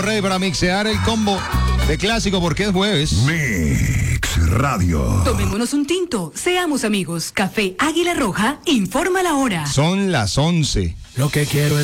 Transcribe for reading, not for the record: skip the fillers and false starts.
Estamos ready para mixear el combo de clásico porque es jueves. Mix Radio. Tomémonos un tinto, seamos amigos. Café Águila Roja informa la hora. Son las 11. Lo que quiero es